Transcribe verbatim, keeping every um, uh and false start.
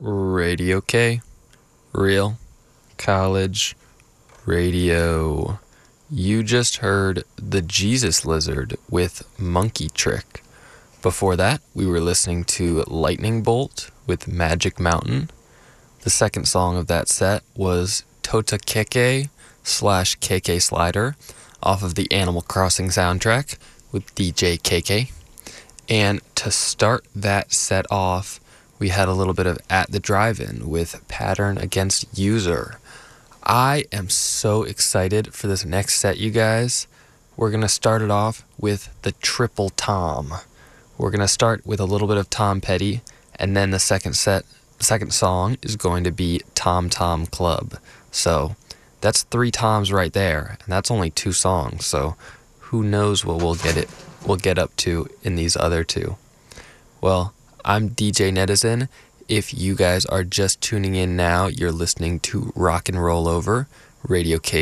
Radio K, Real College Radio. You just heard The Jesus Lizard with Monkey Trick. Before that, we were listening to Lightning Bolt with Magic Mountain. The second song of that set was Tota Keke slash K K Slider off of the Animal Crossing soundtrack with D J K K. And to start that set off, we had a little bit of At the Drive-In with Pattern Against User. I am so excited for this next set, you guys. We're going to start it off with the Triple Tom. We're going to start with a little bit of Tom Petty, and then the second set, the second song is going to be Tom Tom Club. So that's three toms right there, and that's only two songs, so who knows what we'll get it we'll get up to in these other two. Well, I'm D J Netizen. If you guys are just tuning in now, you're listening to Rock and Roll Over, Radio K